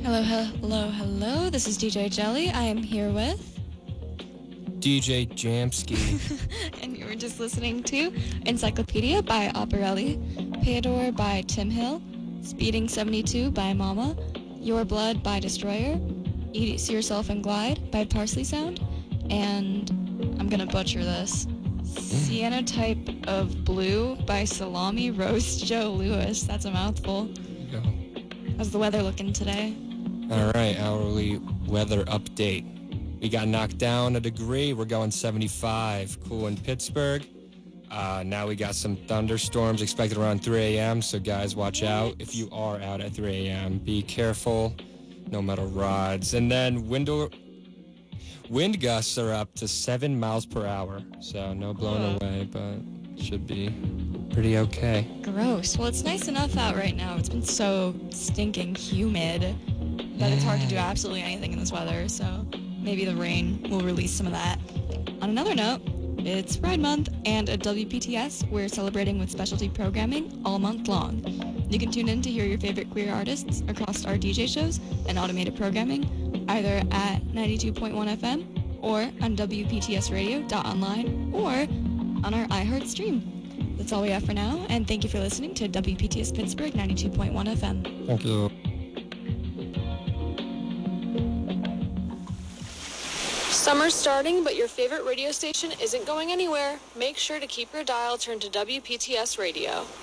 Hello. This is DJ Jelly. I am here with... DJ Jamsky. And you were just listening to Encyclopedia by Operelli, Peador by Tim Hill, Speeding 72 by Mama, Your Blood by Destroyer, Eat Yourself and Glide by Parsley Sound, and I'm gonna butcher this, Cyanotype of Blue by Salami Roast Joe Lewis. That's a mouthful. Go. How's the weather looking today? All right, hourly weather update. We got knocked down a degree. We're going 75. Cool in Pittsburgh. Now we got some thunderstorms expected around 3 a.m. So guys, watch out. If you are out at 3 a.m., be careful. No metal rods. And then wind gusts are up to 7 miles per hour. So no blowing away, but should be pretty okay. Gross. Well, it's nice enough out right now. It's been so stinking humid that it's hard to do absolutely anything in this weather. So maybe the rain will release some of that. On another note, it's Pride Month, and at WPTS, we're celebrating with specialty programming all month long. You can tune in to hear your favorite queer artists across our DJ shows and automated programming, either at 92.1 FM or on WPTSradio.online or on our iHeart stream. That's all we have for now, and thank you for listening to WPTS Pittsburgh 92.1 FM. Thank you. Summer's starting, but your favorite radio station isn't going anywhere. Make sure to keep your dial turned to WPTS Radio.